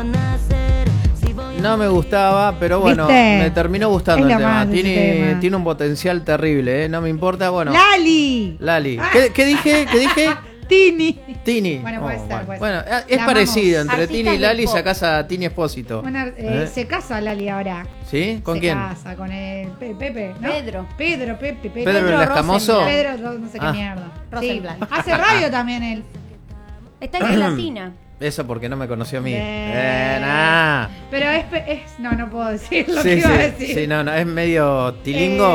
No me gustaba, pero bueno, ¿Viste? me terminó gustando Es el lo tema. más de ese tema. Tiene un potencial terrible, ¿eh? No me importa, bueno. ¡Lali! Lali. ¿Qué dije? ¿Qué dije? Tini. Tini. Bueno, puede ser, puede ser. Bueno, es La parecido. amamos. Entre Tini y Artistas Lali del pop. sacás a Tini Espósito. Bueno, se casa Lali ahora. ¿Sí? ¿Con quién? Se casa con el Pepe, ¿no? Pedro. Pepe. ¿Pedro el Escamoso? Pedro, no sé qué Ah. mierda. Rosenblatt. Hace radio también él. Está en Latina. Eso porque no me conoció a mí. Bien. Nah. Pero no puedo decir lo Sí, que iba a sí, decir. sí, no, es medio tilingo.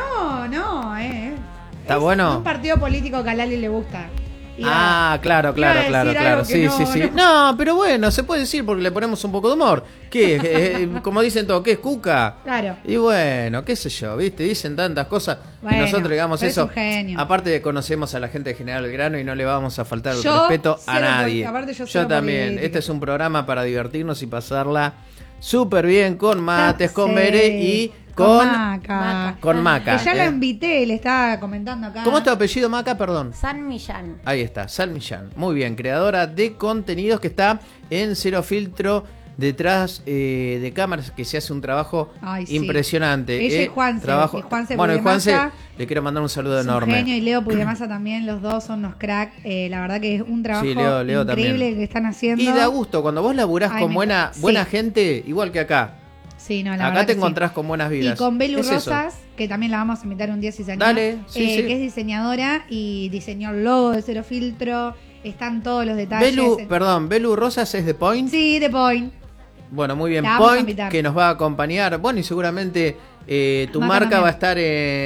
No. ¿Está Es bueno? un partido político que a Lali le gusta. Claro. iba a decir algo que Sí. No, pero bueno, se puede decir porque le ponemos un poco de humor. ¿Qué? Como dicen todos, ¿qué es Cuca? Claro. Y bueno, qué sé yo, ¿viste? Dicen tantas cosas Bueno, y nosotros digamos pero es eso. un genio. Aparte conocemos a la gente de General Belgrano y no le vamos a faltar el Yo respeto a cero nadie. aparte yo cero también. política. Este es un programa para divertirnos y pasarla súper bien con mates, con Sí. Bere y con Maca. con Maca. Que ya ¿eh? la invité, le estaba comentando acá. ¿Cómo es tu apellido, Maca? Perdón. San Millán. Ahí está, Sal Millán. Muy bien, creadora de contenidos que está en Cero Filtro, detrás de cámaras, que se hace un trabajo Ay, sí. impresionante. Ella y Juanse. Trabajo... Y Juanse Bueno, y Juanse, Pudemasa, le quiero mandar un saludo es un enorme. genio, y Leo Pudemasa también, los dos son unos crack. La verdad que es un trabajo Sí, Leo increíble también. que están haciendo. Y da gusto, cuando vos laburás Ay, con me buena encanta. buena Sí. gente, igual que acá. Sí, no, la Acá verdad te que encontrás sí. con buenas Y vidas. con Belu Es eso. Rosas, que también la vamos a invitar un día si se anima. Dale, sí. Que es diseñadora y diseñó el logo de Cero Filtro. Están todos los detalles. Belu Rosas es de Point. Sí, The Point. Bueno, muy bien. La vamos a Point, invitar. que nos va a acompañar. Bueno, y seguramente tu Maca marca también. va a estar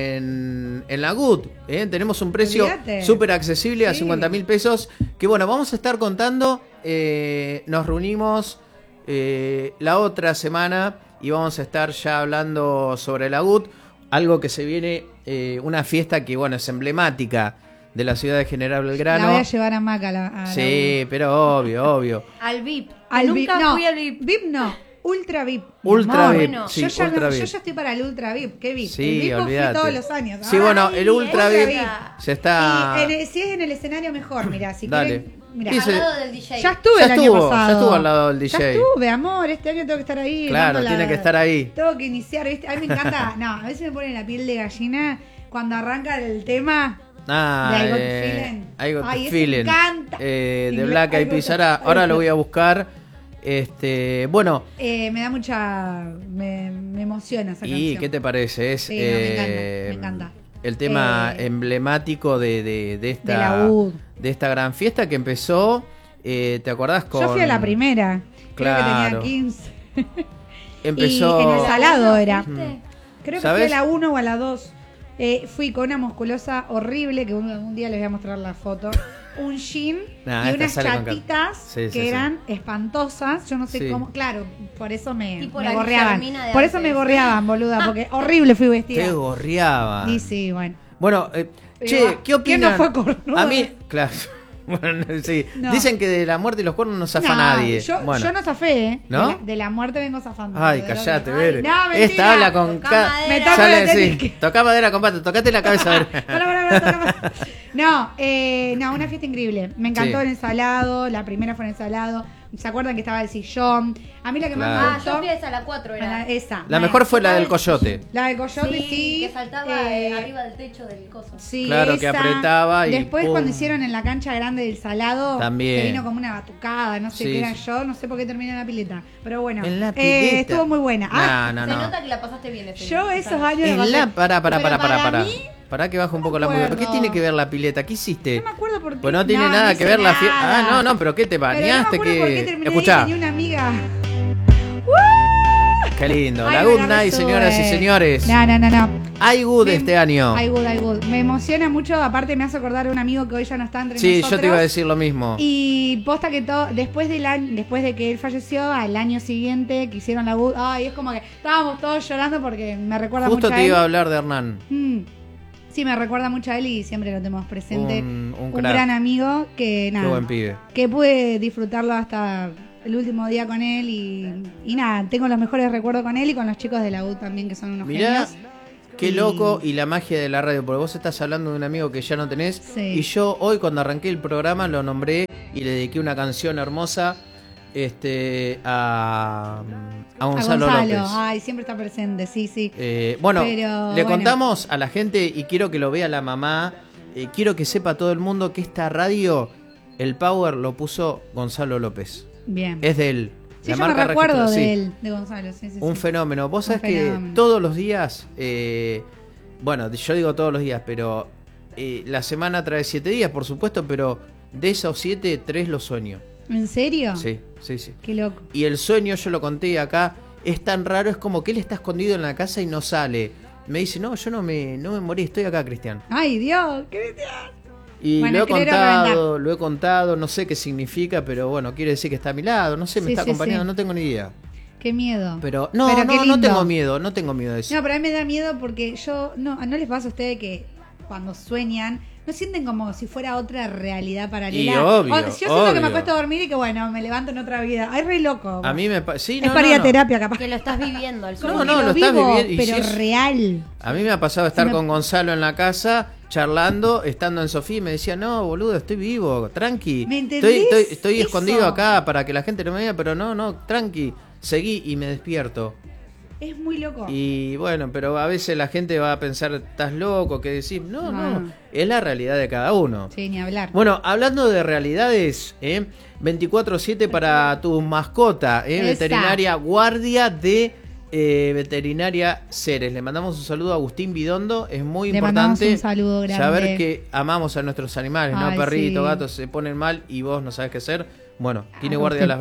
en la GUT. Tenemos un precio Olvídate. súper accesible a Sí. 50.000 pesos. Que bueno, vamos a estar contando. Nos reunimos la otra semana y vamos a estar ya hablando sobre la GUT. Algo que se viene, una fiesta que bueno es emblemática de la ciudad de General Belgrano. La voy a llevar a Maca. Sí, pero obvio. Al VIP. Al Nunca VIP. No, fui al VIP. VIP no. Ultra VIP. mi Ultra amor. VIP, Bueno, sí, yo, ya Ultra no- VIP. yo ya estoy para el Ultra VIP. ¿Qué VIP? Sí, el VIP fui olvídate. todos los años. Sí, bueno, el Ultra Ultra VIP VIP. se está... Y si es en el escenario mejor, mira, si Dale. quieren, mirá. Dice- Al lado del DJ. Ya estuve Ya el año estuvo, pasado. ya estuvo al lado del DJ. Ya estuve, amor, este año tengo que estar ahí. Claro, dando tiene que estar ahí. Tengo que iniciar, ¿viste? A mí me encanta, no, a veces me pone la piel de gallina cuando arranca el tema. Ah, de I Got the Feeling. I Got the Ay, ese Feeling. me encanta. De Y Black I Eyed Got Peas. the- Ahora lo voy a buscar. Bueno, Me da mucha. Me emociona esa ¿y canción. qué te parece? Es Sí, no, me encanta. el tema Eh, emblemático de esta, de la UD. de esta gran fiesta que empezó. ¿Te acordás con...? Yo fui a la primera. Creo que Claro. tenía 15. Empezó... Y en el salado era. ¿Viste? Creo que ¿Sabes? fui a la 1 o a la 2. Fui con una musculosa horrible, que un día les voy a mostrar la foto. Un jean Nah, y esta unas sale con chatitas Sí, sí, que sí. eran espantosas. Yo no sé Sí. cómo. Claro, por eso me Tipo me la gorreaban. Guillermina de Por eso me antes. gorreaban, boluda, porque horrible fui vestida. Te gorreaba. Y sí, bueno. Bueno, che, ¿qué ¿quién opinan? no fue cornudo? A mí, claro. Bueno, sí. No. Dicen que de la muerte y los cuernos no zafa No, nadie. Yo, Bueno. yo no zafé, ¿eh? ¿No? De la muerte vengo zafando. Ay, pero de callate, lo que- Bere. Ay, no, mentira. Esta habla con... Toca madera. Me toca Sale la así. técnica. Toca madera, compadre. Tocate la cabeza, a ver. Pará. No, una fiesta increíble. Me encantó Sí. el ensalado, la primera fue el ensalado. ¿Se acuerdan que estaba el sillón? A mí la que Claro. más me Ah, gustó... yo fui a esa a la 4 era. Esa. La Bueno, mejor fue la del coyote. La de Coyote, sí. Que saltaba arriba del techo del coso. Sí, Claro, que esa. apretaba y Después pum. cuando hicieron en la cancha grande del salado, También. que vino como una batucada, no sé Sí, qué era sí. yo, no sé por qué terminé en la pileta. Pero bueno, En la pileta. estuvo muy buena. No, Se no. nota que la pasaste bien ese Yo esos años... En pasé- la... Pará. Pero para mí, Pará que baja un poco la me música. ¿Pero acuerdo. qué tiene que ver la pileta? ¿Qué hiciste? no me acuerdo por qué. Pues no tiene nada que hice ver la nada. fiesta. Ah, no, pero ¿qué te Pero no me bañaste? acuerdo por qué ¿Qué? terminé ahí, Escuchá. tenía una amiga. Qué lindo. Ay, La me Good la Night, resube. señoras y señores. No. Hay Good Me- este año. Ay, good. Me emociona mucho, aparte me hace acordar a un amigo que hoy ya no está entre Sí, nosotros. yo te iba a decir lo mismo. Y posta que todo, después de que él falleció, al año siguiente que hicieron la good, ay, es como que estábamos todos llorando porque me recuerda Justo mucho a te él. iba a hablar de Hernán. Sí, me recuerda mucho a él y siempre lo tenemos presente. Un crack. gran amigo que nada. Qué buen pibe. Que pude disfrutarlo hasta el último día con él y nada, tengo los mejores recuerdos con él y con los chicos de la U también que son unos Mirá, genios. qué Y- loco y la magia de la radio, porque vos estás hablando de un amigo que ya no tenés. Sí. Y yo hoy cuando arranqué el programa lo nombré y le dediqué una canción hermosa a Gonzalo López. Ay, siempre está presente, sí. Bueno, Pero, le contamos a la gente, y quiero que lo vea la mamá, quiero que sepa todo el mundo que esta radio, el Power lo puso Gonzalo López. Bien. Es de él. Sí, La yo me marca recuerdo registrada, de sí. él, de Gonzalo. Sí, Un fenómeno. Vos sabés que fenómeno. todos los días, bueno, yo digo todos los días, pero la semana trae 7 días, por supuesto, pero de esos 7, 3 los sueño. ¿En serio? Sí. Qué loco. Y el sueño, yo lo conté acá, es tan raro, es como que él está escondido en la casa y no sale. Me dice, no, yo no me morí, estoy acá, Cristian. Ay, Dios, qué bestia. Y Bueno, lo he contado, no sé qué significa, pero bueno, quiere decir que está a mi lado, no sé, me está acompañando, no tengo ni idea. Qué miedo. Pero qué no lindo. tengo miedo de eso. No, pero a mí me da miedo porque no les pasa a ustedes que cuando sueñan, ¿no sienten como si fuera otra realidad paralela? Y obvio, Yo siento que me acuesto a dormir y que bueno, me levanto en otra vida. Ay, re loco. A mí me sí, es para ir a terapia, capaz. Que lo estás viviendo al Como sueño. que lo estás vivo, viviendo, y pero si es- real. A mí me ha pasado estar con Gonzalo en la casa, charlando, estando en Sofía, y me decía, no, boludo, estoy vivo, tranqui. ¿Me entendés? Estoy Eso. escondido acá para que la gente no me vea, pero no, tranqui. Seguí y me despierto. Es muy loco. Y bueno, pero a veces la gente va a pensar, estás loco, que decís, no, es la realidad de cada uno. Sí, ni hablar. Bueno, hablando de realidades, 24/7 para tu mascota, Esa. veterinaria, guardia de veterinaria Ceres. Le mandamos un saludo a Agustín Bidondo, es muy Le mandamos importante un saludo grande. saber que amamos a nuestros animales, ¿no? Ay, Perritos, sí. gatos se ponen mal y vos no sabés qué hacer. Bueno, tiene Agustín. guardia las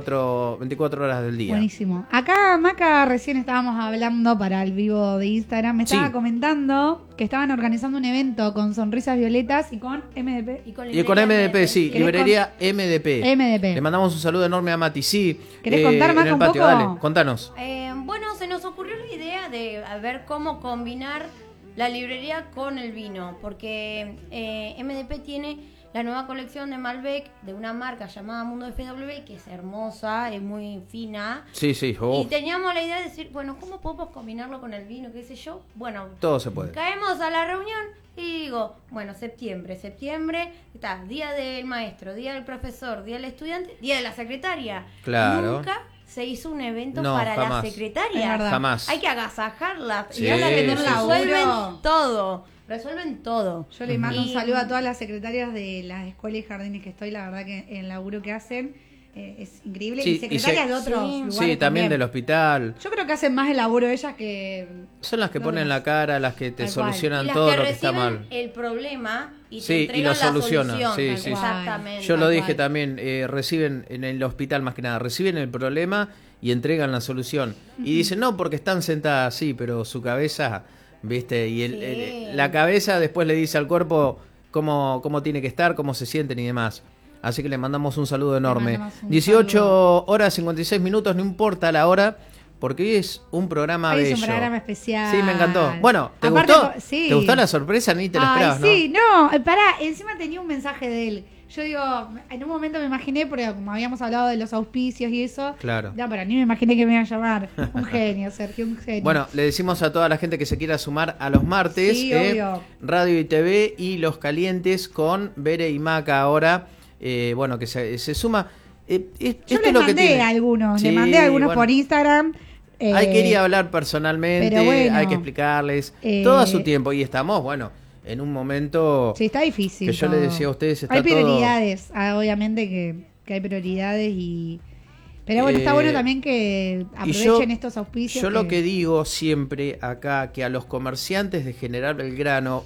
24 horas del día. Buenísimo. Acá, Maca, recién estábamos hablando para el vivo de Instagram. Me estaba Sí. comentando que estaban organizando un evento con Sonrisas Violetas y con MDP. Y con Y con MDP, sí, ¿Querés librería MDP. MDP. Le mandamos un saludo enorme a Mati, sí. ¿Querés contar, en Maca, el un patio, poco? dale, contanos. Bueno, se nos ocurrió la idea de a ver cómo combinar la librería con el vino, porque MDP tiene la nueva colección de Malbec de una marca llamada Mundo FW, que es hermosa, es muy fina. Sí, Y teníamos la idea de decir, bueno, ¿cómo podemos combinarlo con el vino? ¿Qué sé yo? Bueno, todo se puede. caemos a la reunión y digo, bueno, septiembre, está, día del maestro, día del profesor, día del estudiante, día de la secretaria. Claro. Nunca se hizo un evento No, para jamás. la secretaria. Es verdad. Jamás. Hay que agasajarla. Sí, Y ahora que sí, sí. resuelven todo. Resuelven todo. Yo le mando un Y- saludo a todas las secretarias de las escuelas y jardines que estoy. La verdad que el laburo que hacen es increíble. Sí, y secretarias y de otros sí, lugares Sí, también del hospital. Yo creo que hacen más el laburo ellas que... Son las que Los ponen demás. la cara, las que te Tal cual. y solucionan las todo que lo que está reciben mal. el problema y Sí, te y entregan lo solucionan, la solución. sí, sí. Exactamente. Yo lo tal dije cual. también, reciben en el hospital más que nada, reciben el problema y entregan la solución. Y dicen, no, porque están sentadas así, pero su cabeza, ¿viste? Y Sí. la cabeza después le dice al cuerpo cómo tiene que estar, cómo se sienten y demás. Así que le mandamos un saludo enorme. mandamos un 18 horas 56 minutos, no importa la hora, porque hoy es un programa Hoy bello. es un programa especial. Sí, me encantó. Bueno, ¿te Aparte, gustó? sí. ¿Te gustó la sorpresa? Ni te la esperabas, ¿no? sí, no, pará, encima tenía un mensaje de él. Yo digo, en un momento me imaginé, porque como habíamos hablado de los auspicios y eso, Claro. no, pero ni me imaginé que me iba a llamar. Un genio, Sergio, un genio. Bueno, le decimos a toda la gente que se quiera sumar a los martes, Sí, obvio. Radio y TV y Los Calientes con Bere y Maca ahora, bueno, que se suma. yo Esto le es lo que mandé tiene. a algunos, Sí, le mandé a algunos bueno. por Instagram. Hay que ir a hablar personalmente, pero bueno. hay que explicarles todo a su tiempo y estamos, bueno, en un momento Sí, está difícil. que yo todo. le decía a ustedes, está hay todo... prioridades, obviamente que hay prioridades y... Pero bueno, está bueno también que y aprovechen estos auspicios. Yo lo que digo siempre acá, que a los comerciantes de General Belgrano,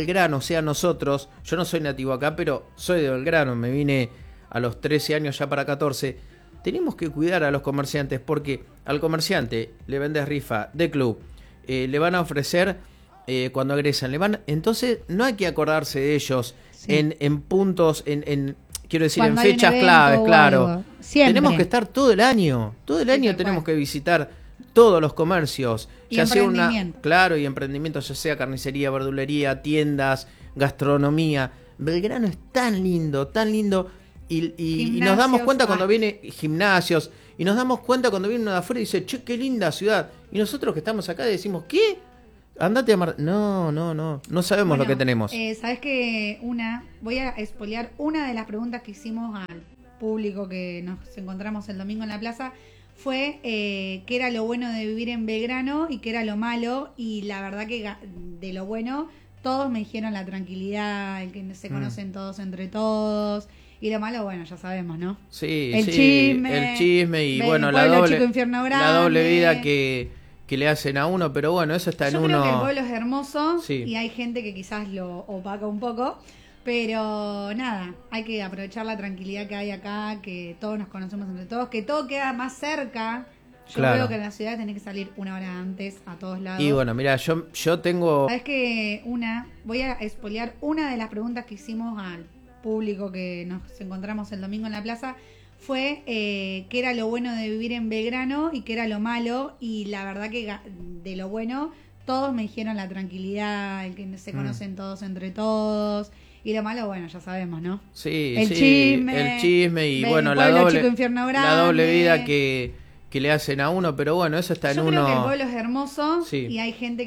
o sea, nosotros, yo no soy nativo acá, pero soy de Belgrano, me vine a los 13 años ya para 14, tenemos que cuidar a los comerciantes porque al comerciante le vendes rifa de club, le van a ofrecer cuando egresan, entonces no hay que acordarse de ellos Sí. en puntos, quiero decir, Cuando en hay un fechas evento claves, o claro. algo. Siempre. Tenemos que estar todo el año Sí, tenemos tal que visitar todos los comercios, Y ya sea emprendimiento. claro, y emprendimientos, ya sea carnicería, verdulería, tiendas, gastronomía. Belgrano es tan lindo, y nos damos Gimnasios, cuenta cuando viene gimnasios, y nos damos cuenta cuando viene uno de afuera y dice, che, qué linda ciudad. Y nosotros que estamos acá decimos, ¿qué? Andate a no sabemos lo que tenemos. Sabes que voy a espolear una de las preguntas que hicimos público que nos encontramos el domingo en la plaza fue qué era lo bueno de vivir en Belgrano y qué era lo malo, y la verdad que de lo bueno todos me dijeron la tranquilidad, el que se conocen todos entre todos, y lo malo, bueno, ya sabemos, ¿no? Sí, el chisme y del bueno, pueblo chico, infierno grande, la doble vida que le hacen a uno, pero bueno, eso está en Yo uno. creo que el pueblo es hermoso, Sí. y hay gente que quizás lo opaca un poco, pero nada, hay que aprovechar la tranquilidad que hay acá, que todos nos conocemos entre todos, que todo queda más cerca. Yo Claro. veo que en la ciudad tenés que salir una hora antes a todos lados. Y bueno, mira, yo tengo... Sabes que voy a espolear una de las preguntas que hicimos al público que nos encontramos el domingo en la plaza fue qué era lo bueno de vivir en Belgrano y qué era lo malo, y la verdad que de lo bueno todos me dijeron la tranquilidad, el que se conocen todos entre todos, y lo malo, bueno, ya sabemos, ¿no? Sí, el sí, chisme, el chisme y del bueno, pueblo chico, infierno la grande. doble vida que le hacen a uno, pero bueno, eso está Yo en creo uno. que el pueblo es hermoso, Sí. y hay gente